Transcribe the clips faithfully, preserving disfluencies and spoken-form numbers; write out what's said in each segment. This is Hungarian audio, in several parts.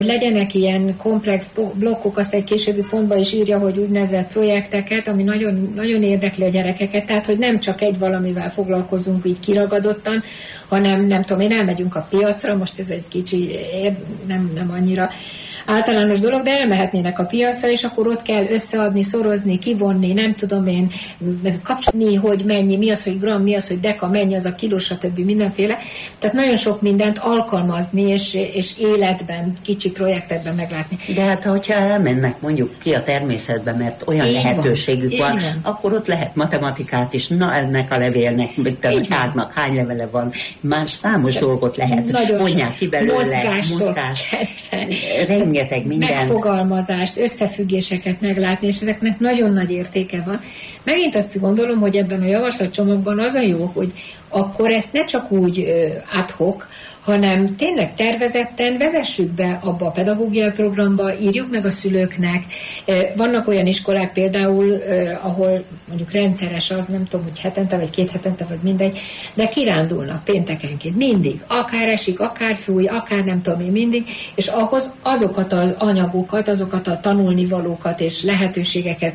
Legyenek ilyen komplex blokkok, azt egy későbbi pontban is írja, hogy úgynevezett projekteket, ami nagyon, nagyon érdekli a gyerekeket, tehát hogy nem csak egy valamivel foglalkozunk így kiragadottan, hanem nem tudom én, elmegyünk a piacra, most ez egy kicsi, nem, nem annyira általános dolog, de elmehetnének a piacra, és akkor ott kell összeadni, szorozni, kivonni, nem tudom én, kapcsolni, hogy mennyi, mi az, hogy gram, mi az, hogy deka, mennyi az a kiló, stb. Mindenféle. Tehát nagyon sok mindent alkalmazni, és, és életben, kicsi projektekben meglátni. De hát, hogyha elmennek mondjuk ki a természetbe, mert olyan így lehetőségük van, van, akkor ott lehet matematikát is, na ennek a levélnek, vagy hátnak hány levele van, már számos de dolgot lehet, mondják ki belőle, mozgást, rengeteg minden. Megfogalmazást, összefüggéseket meglátni, és ezeknek nagyon nagy értéke van. Megint azt gondolom, hogy ebben a javaslatcsomagban az a jó, hogy akkor ezt ne csak úgy ad hoc, hanem tényleg tervezetten vezessük be abba a pedagógiai programba, írjuk meg a szülőknek. Vannak olyan iskolák például, ahol mondjuk rendszeres az, nem tudom, hogy hetente, vagy két hetente, vagy mindegy, de kirándulnak péntekenként, mindig. Akár esik, akár fúj, akár nem tudom én mindig, és ahhoz azokat az anyagokat, azokat a tanulnivalókat és lehetőségeket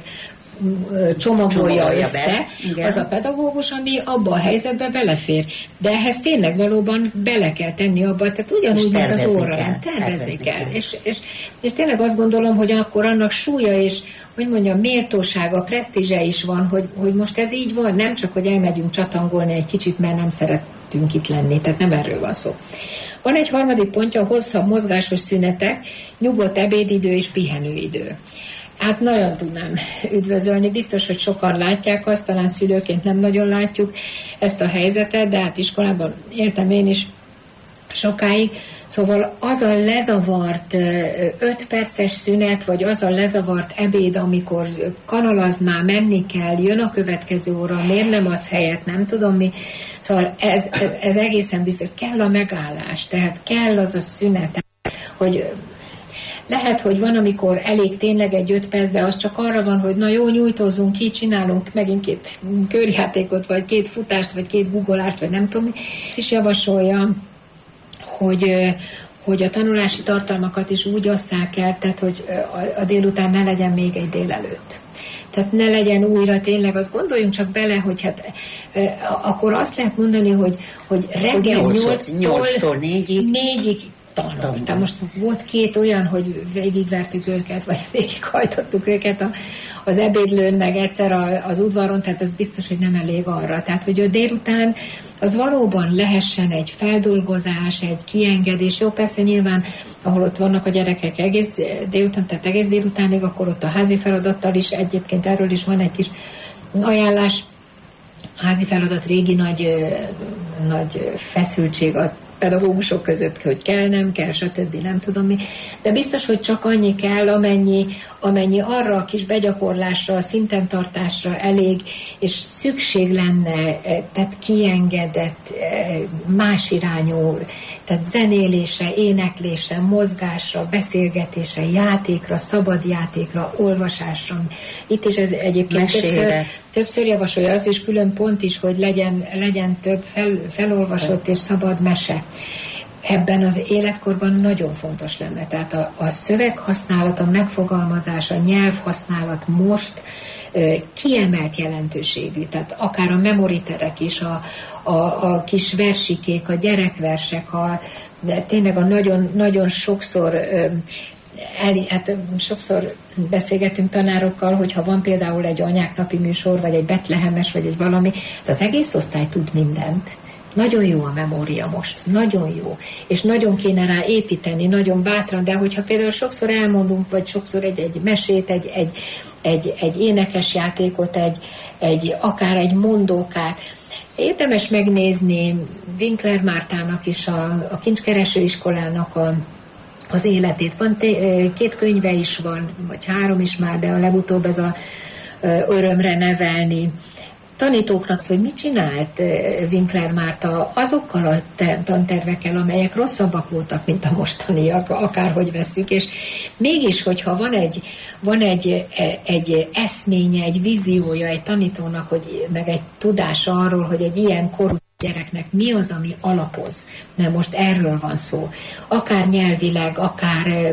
csomagolja, csomagolja össze be, az a pedagógus, ami abba a helyzetbe belefér. De ehhez tényleg valóban bele kell tenni abba, tehát ugyanúgy, mint az órán, tervezni kell. kell. És, és, és tényleg azt gondolom, hogy akkor annak súlya és, hogy mondjam, méltósága, presztízse is van, hogy, hogy most ez így van, nem csak, hogy elmegyünk csatangolni egy kicsit, mert nem szeretünk itt lenni, tehát nem erről van szó. Van egy harmadik pontja, a hosszabb mozgásos szünetek, nyugodt ebédidő és pihenőidő. Hát nagyon tudnám üdvözölni, biztos, hogy sokan látják azt, talán szülőként nem nagyon látjuk ezt a helyzetet, de hát iskolában éltem én is sokáig, szóval az a lezavart öt perces szünet, vagy az a lezavart ebéd, amikor kanalazd már, menni kell, jön a következő óra, miért nem adsz helyet, nem tudom mi, szóval ez, ez, ez egészen biztos, kell a megállás, tehát kell az a szünet, hogy lehet, hogy van, amikor elég tényleg egy öt perc, de az csak arra van, hogy na jó, nyújtózunk ki, csinálunk megint két körjátékot, vagy két futást, vagy két guggolást, vagy nem tudom. Ezt is javasolja, hogy, hogy a tanulási tartalmakat is úgy osszák el, tehát, hogy a, a délután ne legyen még egy délelőtt. Tehát ne legyen újra tényleg, azt gondoljunk csak bele, hogy hát e, akkor azt lehet mondani, hogy, hogy reggel nyolctól négyig tanultam. Most volt két olyan, hogy végigvertük őket, vagy végighajtottuk őket a, az ebédlőn, meg egyszer a, az udvaron, tehát ez biztos, hogy nem elég arra. Tehát, hogy a délután az valóban lehessen egy feldolgozás, egy kiengedés. Jó, persze nyilván, ahol ott vannak a gyerekek egész délután, tehát egész délutánig, akkor ott a házi feladattal is, egyébként erről is van egy kis ajánlás. Házi feladat régi nagy, nagy feszültség a pedagógusok között, hogy kell, nem kell, stb. Nem tudom mi. De biztos, hogy csak annyi kell, amennyi, amennyi arra a kis begyakorlásra, szinten tartásra elég, és szükség lenne, tehát kiengedett, más irányú, tehát zenélésre, éneklésre, mozgásra, beszélgetésre, játékra, szabadjátékra, olvasásra. Itt is ez egyébként többször, többször javasolja, az is külön pont is, hogy legyen, legyen több fel, felolvasott és szabad mese. Ebben az életkorban nagyon fontos lenne. Tehát a, a szöveghasználat, a megfogalmazás, a nyelvhasználat most ö, kiemelt jelentőségű. Tehát akár a memoriterek is, a, a, a kis versikék, a gyerekversek, a, de tényleg a nagyon, nagyon sokszor ö, El, hát sokszor beszélgetünk tanárokkal, hogyha van például egy anyáknapi műsor, vagy egy betlehemes, vagy egy valami, az egész osztály tud mindent. Nagyon jó a memória most, nagyon jó, és nagyon kéne rá építeni, nagyon bátran, de hogyha például sokszor elmondunk, vagy sokszor egy, egy mesét, egy, egy, egy, egy énekes játékot, egy, egy, akár egy mondókát, érdemes megnézni Winkler Mártának is, a, a Kincskereső iskolának a az életét. Van té- két könyve is van, vagy három is már, de a legutóbb ez a Örömre nevelni. Tanítóknak, hogy mit csinált Winkler Márta azokkal a tantervekkel, amelyek rosszabbak voltak, mint a mostaniak, akárhogy vesszük, és mégis, hogyha van egy, van egy, egy eszménye, egy víziója egy tanítónak, hogy, meg egy tudása arról, hogy egy ilyen korú gyereknek mi az, ami alapoz, mert most erről van szó. Akár nyelvileg, akár